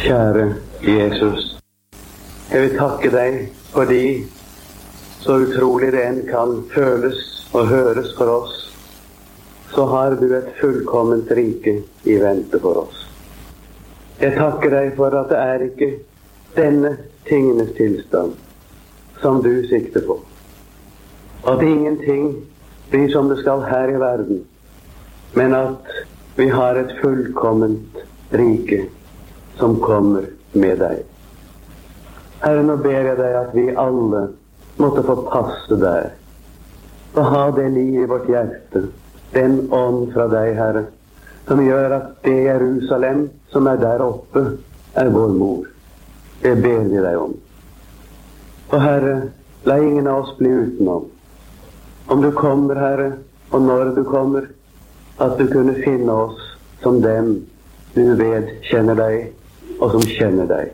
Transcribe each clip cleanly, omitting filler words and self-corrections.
Kjære Jesus, jeg vil takke deg fordi så utrolig det enn kan føles og høres for oss, så har du et fullkomment rike i vente for oss. Jeg takker deg for at det er ikke denne tingenes tilstand som du sikter på. At ingenting blir som det skal her i verden, men at vi har et fullkomment rike som kommer med deg. Herre, nå ber jeg deg at vi alle måtte få passe der, og ha det liv i vårt hjerte, den ånd fra deg, Herre, som gjør at det Jerusalem som er der oppe, er vår mor. Det ber vi deg om. Og Herre, la ingen av oss bli utenom. Om du kommer, Herre, og når du kommer, at du kunne finne oss som dem du vet kjenner deg, og som kjenner deg.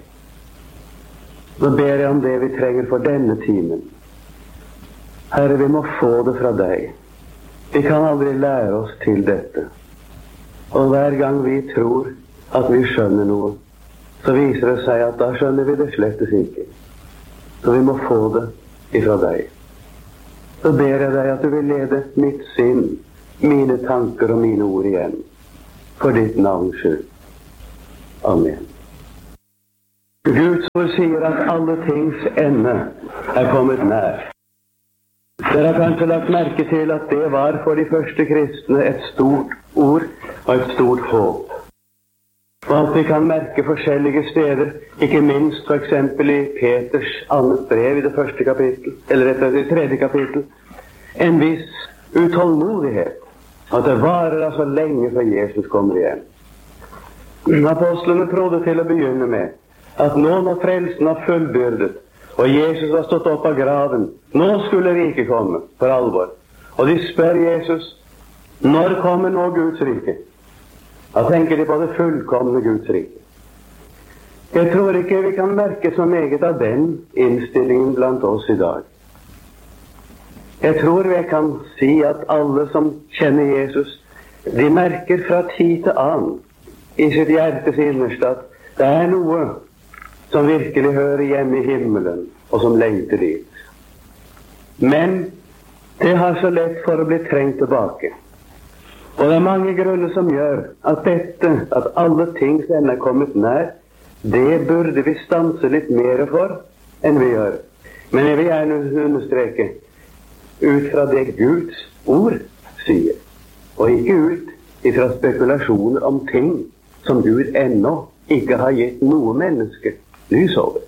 Nå ber jeg om det vi trenger for denne timen. Herre, vi må få det fra deg. Vi kan aldri lære oss til dette. Og hver gang vi tror at vi skjønner noe, så viser det seg at da skjønner vi det slettes ikke. Så vi må få det ifra deg. Så ber jeg deg at du vil lede mitt sinn, mine tanker og mine ord igjen, for ditt navns skyld. Amen. Guds ord sier at alle tings ende er kommet nær. Dere har kanskje lagt merke til at det var for de første kristne et stort ord og et stort håp. Og at vi kan merke forskjellige steder, ikke minst for eksempel i Peters annet brev i det første kapittel, eller i tredje kapittel, en viss utålmodighet, at det varer altså lenge før Jesus kommer igjen. Apostlene trodde til å begynne med at nå når frelsen var fullbyrdet, og Jesus var stått opp av graven, nå skulle riket komme for alvor. Og de spør Jesus, når kommer nå Guds rike? Da tenker de på det fullkomne Guds rike. Jeg tror ikke vi kan merke så meget av den innstillingen blant oss i dag. Jeg tror vi kan si at alle som kjenner Jesus, de merker fra tid til annen i sitt hjertes innerste at det er noe som virkelig hører hjemme i himmelen, og som lengter dit. Men det har så lett for å bli trengt tilbake. Og det er mange grunner som gjør at dette, at alle ting som er kommet nær, det burde vi stanse litt mer for enn vi gjør. Men jeg vil gjerne understreke, ut fra det Guds ord sier, og ikke ut ifra spekulasjoner om ting som Gud ennå ikke har gitt noe menneske lys over.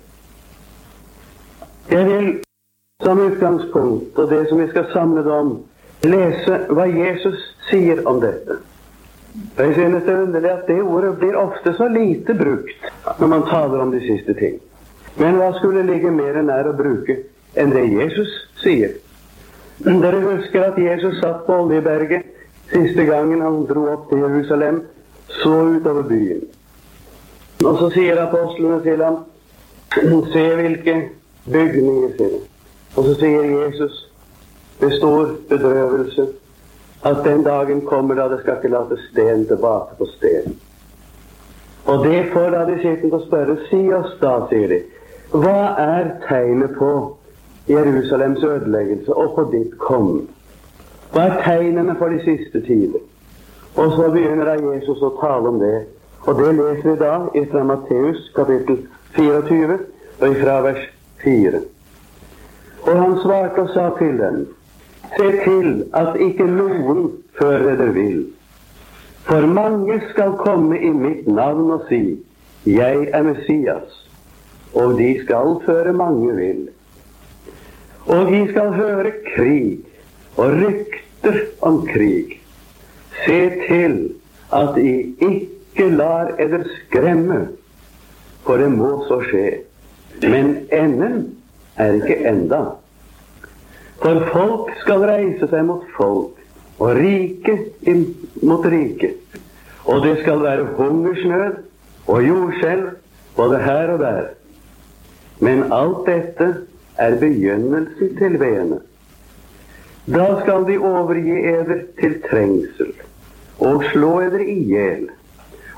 Jeg vil som utgangspunkt, og det som vi skal samle det om, lese hva Jesus sier om dette. For jeg synes det er underlig at det ordet blir ofte så lite brukt når man taler om de siste ting. Men hva skulle ligge mer nær å bruke enn det Jesus sier? Dere husker at Jesus satt på Oljeberget siste gangen han dro opp til Jerusalem, så utover byen. Og så sier apostlene til ham, se hvilke bygninger, sier det. Og så sier Jesus med stor bedrøvelse at den dagen kommer da det skal ikke late sten tilbake på sten. Og det får da de sittende å spørre, si oss da, sier de, hva er tegnet på Jerusalems ødeleggelse og på ditt kom? Hva er tegnene for de siste tider? Og så begynner da Jesus å tale om det. Og det leser vi da fra Matteus kapittel 24 og fra vers 4. Og han svarte og sa til dem, se til at ikke noen fører dere vil. For mange skal komme i mitt navn og si, jeg er Messias, og de skal føre mange vil. Og de skal høre krig og rykter om krig. Se til at de ikke lar eder skremme, for det må så skje. Men enden er ikke enda. For folk skal reise seg mot folk, og rike mot rike. Og det skal være hungersnød og jordskjelv, både her og der. Men alt dette er begynnelsen til veene. Da skal de overgi eder til trengsel, og slå eder i hjel,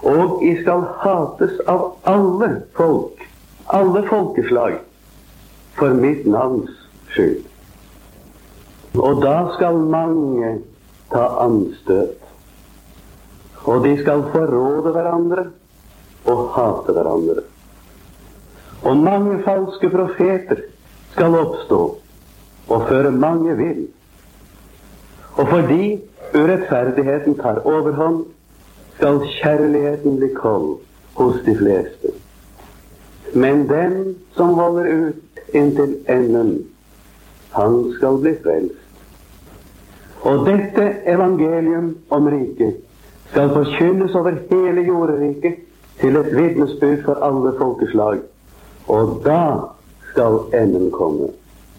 og I skal hates av alle folk, alle folkeslag, for mitt navns skyld. Og da skal mange ta anstøt, og de skal forråde hverandre og hate hverandre. Og mange falske profeter skal oppstå og føre mange vill. Og fordi urettferdigheten tar overhånd, skal kjærligheten bli kold hos de fleste. Men den som holder ut inntil enden, han skal bli frelst. Og dette evangelium om riket skal forkynnes over hele jorderiket til et vitnesbyrd for alle folkeslag. Og da skal enden komme.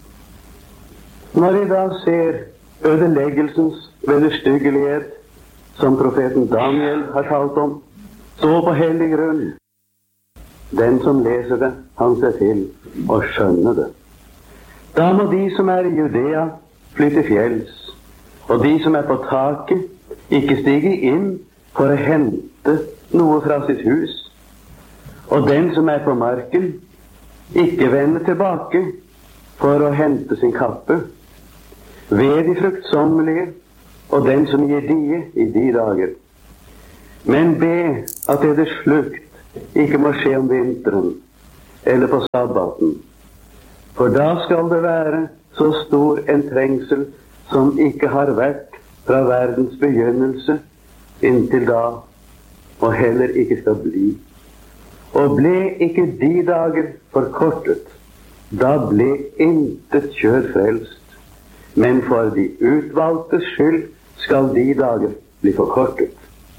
Når vi da ser ødeleggelsens vederstyggelighet, som profeten Daniel har talt om, stå på hellig grunn. Den som leser det, han ser til å skjønne det. Da må de som er i Judea flytte fjells, og de som er på taket ikke stige inn for å hente noe fra sitt hus, og den som er på marken ikke vende tilbake for å hente sin kappe. Ved de fruktsommelige og den som gir die i de dager. Men be at deres flukt ikke må skje om vinteren eller på sabbaten, for da skal det være så stor en trengsel som ikke har vært fra verdens begynnelse inntil da, og heller ikke skal bli. Og ble ikke de dager forkortet, da ble intet kjød frelst. Men for de utvalgtes skyld skal de dager bli forkortet.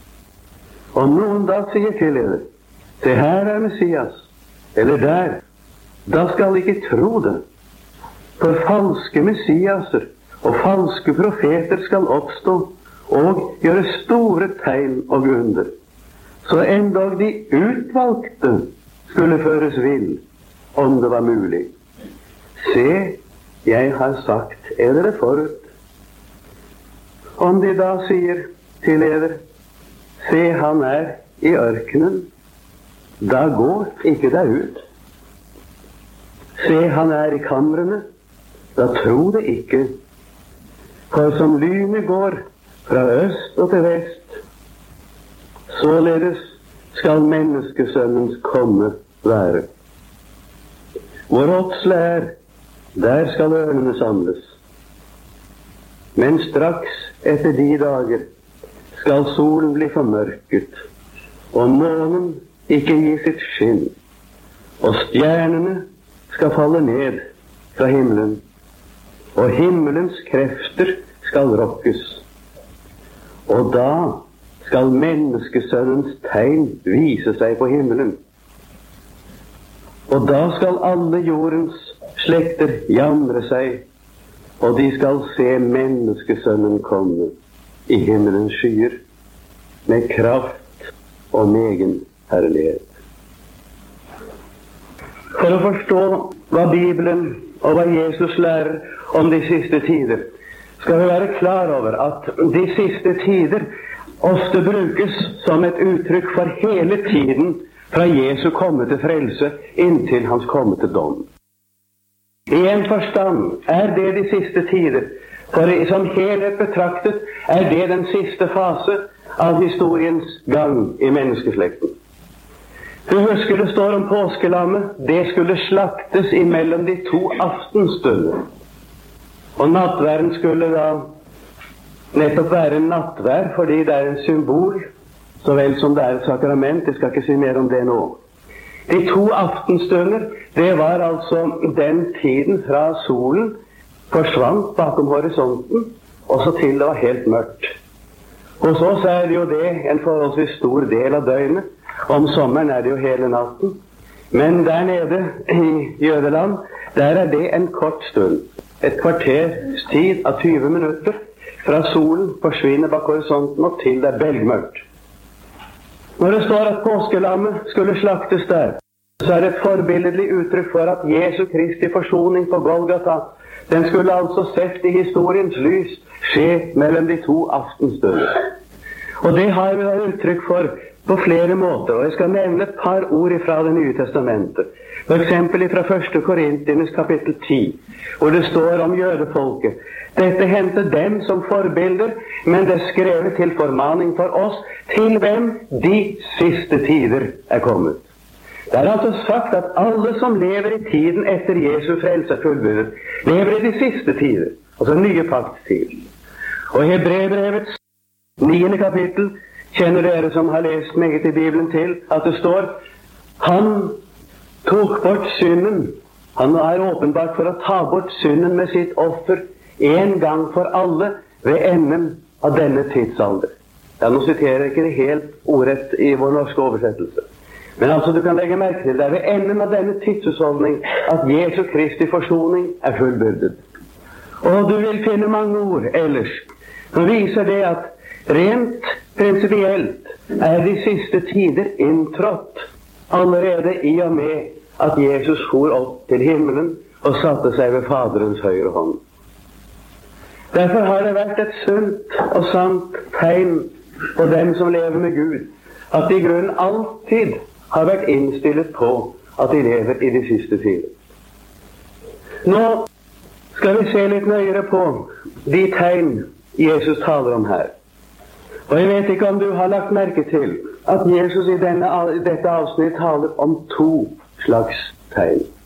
Om noen da sier til dere, se her er Messias, eller der, da skal ikke tro det. For falske Messiaser og falske profeter skal oppstå og gjøre store tegn og under. Så endog de utvalgte skulle føres vill, om det var mulig. Se, jeg har sagt dere forut. Om de da sier til dere, se han er i ørkenen, da går ikke der ut. Se han er i kamrene, da tro det ikke. For som lynet går fra øst og til vest, således skal menneskesønnens komme være. Hvor åtsle er, der skal ørnene samles. Men straks etter de dager skal solen bli formørket, og månen ikke gi sitt skinn, og stjernene skal falle ned fra himmelen, og himmelens krefter skal rokkes. Og da skal menneskesønnens tegn vise seg på himmelen. Og da skal alle jordens slekter jamre seg, og de skal se menneskesønnen komme i himmelens skyer med kraft og megen herlighet. For å forstå hva Bibelen og hva Jesus lærer om de siste tider, skal vi være klar over at de siste tider ofte brukes som et uttrykk for hele tiden fra Jesu komme til frelse inntil hans komme til dom. I en forstand er det de siste tider, for som helhet betraktet er det den siste fase av historiens gang i menneskeslekten. Du husker det står om påskelammet, det skulle slaktes imellom de to aftenstunder. Og nattværen skulle da nettopp være en nattvær, fordi det er en symbol, så vel som det er et sakrament. Jeg skal ikke si mer om det nå. De to aftenstunder, det var altså den tiden fra solen forsvant bakom horisonten, og så til det var helt mørkt. Hos oss er det jo det en forholdsvis stor del av døgnet. Om sommeren er det jo hele natten. Men der nede i Jødeland, der er det en kort stund. Et kvarters tid av 20 minutter fra solen forsvinner bak horisonten og til det er belgmørkt. Når det står at påskelammet skulle slaktes der, så er det et forbilledlig uttrykk for at Jesu Kristi forsoning på Golgata, den skulle altså sett i historiens lys skje mellom de to aftenstunder. Og det har vi da uttrykk for på flere måter, og jeg skal nevne et par ord fra Det nye testamentet. For eksempel fra 1. Korinternes kapittel 10, hvor det står om jødefolket. Dette hentet dem som forbilder, men det er skrevet til formaning for oss, til hvem de siste tider er kommet. Det er altså sagt at alle som lever i tiden etter Jesu frelse er fullbyrdet, lever i de siste tider, altså nye paktstid. Og i Hebreerbrevets 9. kapittel kjenner dere som har lest meget i Bibelen til at det står: Han tok bort synden. Han er åpenbart for å ta bort synden med sitt offer en gang for alle ved enden av denne tidsalder. Ja, nå siterer jeg ikke det helt ordrett i vår norske oversettelse. Men altså, du kan legge merke til det er ved enden av denne tidshusholdning at Jesu Kristi forsoning er fullbyrdet. Og du vil finne mange ord ellers som viser det at rent prinsipielt er de siste tider inntrådt allerede i og med at Jesus for opp til himmelen og satte seg ved Faderens høyre hånd. Derfor har det vært et sunt og sant tegn på dem som lever med Gud, at de i grunnen alltid har vært innstillet på at de lever i de siste tider. Nå skal vi se litt nøyere på de tegn Jesus taler om her. Og jeg vet ikke om du har lagt merke til at Jesus i dette avsnitt taler om to slags tegn.